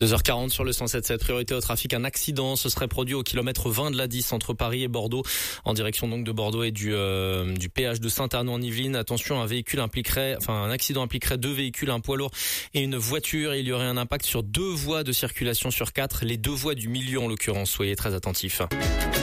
2h40 sur le 107.7, priorité au trafic. Un accident se serait produit au kilomètre 20 de la 10 entre Paris et Bordeaux, en direction donc de Bordeaux et du péage de Saint-Arnaud en Yvelines. Attention, un accident impliquerait 2 véhicules, un poids lourd et une voiture. Il y aurait un impact sur 2 voies de circulation sur 4, les 2 voies du milieu en l'occurrence. Soyez très attentifs.